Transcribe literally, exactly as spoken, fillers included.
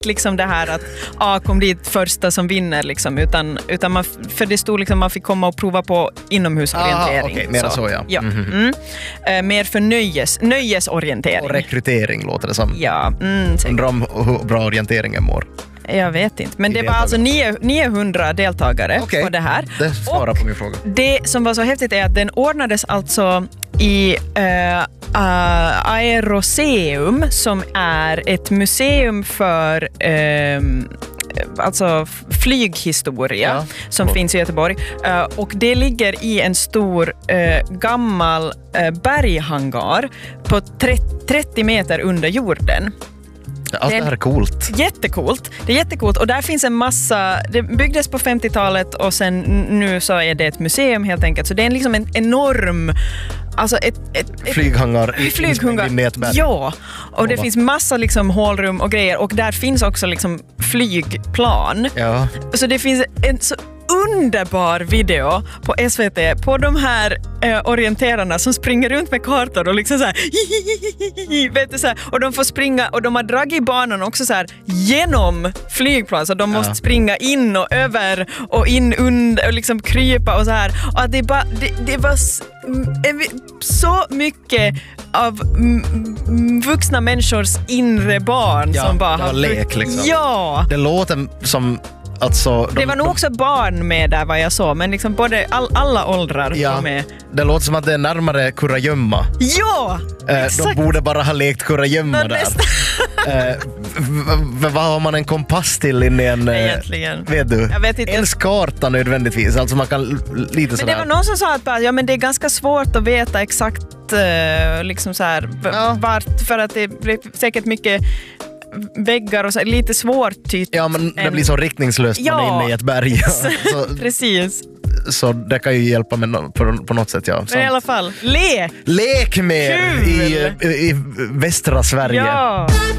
liksom det här att A kom dit första som vinner liksom, utan, utan man, för det stod liksom man fick komma och prova på inomhusorientering. Ah, okej, okay. Mera så, så ja. ja. Mm-hmm. Mm. Uh, mer för nöjes, nöjesorientering. Och rekrytering låter det som. Ja. Mm, undrar om hur bra orienteringen mår. Jag vet inte, men det var alltså niohundra deltagare okay. på det här. Det svarar och på min fråga. Det som var så häftigt är att den ordnades alltså i uh, uh, Aeroseum, som är ett museum för uh, alltså flyghistoria ja. som ja. finns i Göteborg. Uh, och det ligger i en stor uh, gammal uh, berghangar på trettio meter under jorden. Allt det här är coolt. Jättekult. Det är jättekult. Och där finns en massa, det byggdes på femtiotalet och sen nu så är det ett museum helt enkelt. Så det är liksom en enorm, alltså ett, ett, ett flyghangar i flyghangar. I ett berg. Ja, och det oh, finns massa liksom hålrum och grejer och där finns också liksom flygplan. Ja. Så det finns en så underbar video på S V T på de här eh, orienterarna som springer runt med kartor och liksom så här, vet du, så här, och de får springa och de har dragit banan också så här genom flygplan så de måste ja. springa in och över och in under och liksom krypa och så här och det bara det, det var så mycket av m- vuxna människors inre barn ja, som bara har lek liksom. Ja. Det låter som alltså, de, det var nog de, också barn med där vad jag såg, men liksom både all, alla åldrar ja, var med. Det låter som att det är närmare kurragömma. Ja, eh, exakt. De borde bara ha lekt kurragömma där. eh, v- vad har man en kompass till in i en... Egentligen. Vet du? Jag vet inte. En skarta nödvändigtvis, alltså man kan lite men sådär. Det var någon som sa att bara, ja, men det är ganska svårt att veta exakt uh, liksom så här, ja. vart, för att det blir säkert mycket väggar och så, lite svårt typ. Ja, men det en... blir så riktningslöst ja. man är inne i ett berg. så, precis. Så det kan ju hjälpa med no- på, på något sätt, ja. Men i alla fall, lek! Lek mer i, i, i västra Sverige. Ja.